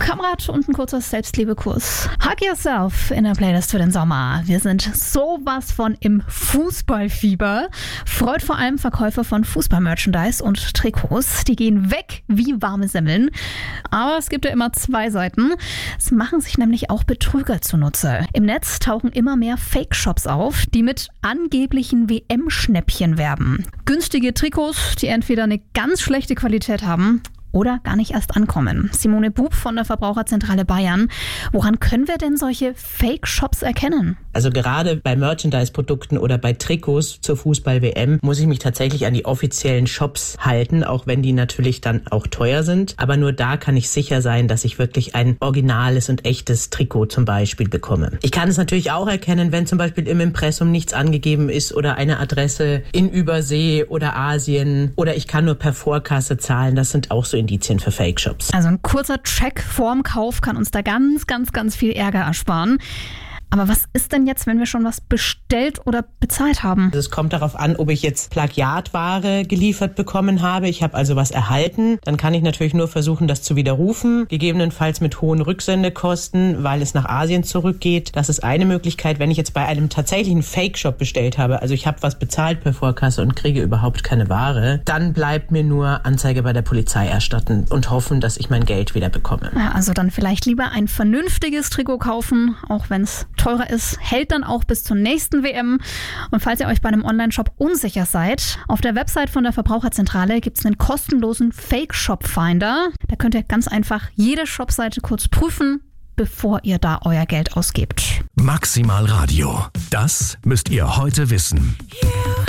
Kamerad und ein kurzer Selbstliebekurs. Hug Yourself in der Playlist für den Sommer. Wir sind sowas von im Fußballfieber. Freut vor allem Verkäufer von Fußballmerchandise und Trikots. Die gehen weg wie warme Semmeln. Aber es gibt ja immer zwei Seiten. Es machen sich nämlich auch Betrüger zunutze. Im Netz tauchen immer mehr Fake-Shops auf, die mit angeblichen WM-Schnäppchen werben. Günstige Trikots, die entweder eine ganz schlechte Qualität haben oder gar nicht erst ankommen. Simone Bub von der Verbraucherzentrale Bayern. Woran können wir denn solche Fake-Shops erkennen? Also gerade bei Merchandise-Produkten oder bei Trikots zur Fußball-WM muss ich mich tatsächlich an die offiziellen Shops halten, auch wenn die natürlich dann auch teuer sind. Aber nur da kann ich sicher sein, dass ich wirklich ein originales und echtes Trikot zum Beispiel bekomme. Ich kann es natürlich auch erkennen, wenn zum Beispiel im Impressum nichts angegeben ist oder eine Adresse in Übersee oder Asien oder ich kann nur per Vorkasse zahlen. Das sind auch so Indizien für Fake-Shops. Also ein kurzer Check vorm Kauf kann uns da ganz viel Ärger ersparen. Aber was ist denn jetzt, wenn wir schon was bestellt oder bezahlt haben? Es kommt darauf an, ob ich jetzt Plagiatware geliefert bekommen habe. Ich habe also was erhalten. Dann kann ich natürlich nur versuchen, das zu widerrufen. Gegebenenfalls mit hohen Rücksendekosten, weil es nach Asien zurückgeht. Das ist eine Möglichkeit. Wenn ich jetzt bei einem tatsächlichen Fake-Shop bestellt habe, also ich habe was bezahlt per Vorkasse und kriege überhaupt keine Ware, dann bleibt mir nur Anzeige bei der Polizei erstatten und hoffen, dass ich mein Geld wieder bekomme. Ja, also dann vielleicht lieber ein vernünftiges Trikot kaufen, auch wenn es teurer ist, hält dann auch bis zur nächsten WM. Und falls ihr euch bei einem Online-Shop unsicher seid, auf der Website von der Verbraucherzentrale gibt es einen kostenlosen Fake-Shop-Finder. Da könnt ihr ganz einfach jede Shopseite kurz prüfen, bevor ihr da euer Geld ausgebt. Maximal Radio. Das müsst ihr heute wissen.